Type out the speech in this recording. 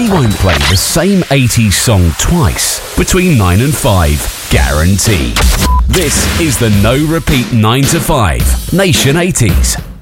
We won't play the same 80s song twice between 9 and 5. Guarantee. This is the No Repeat 9 to 5 Nation 80s.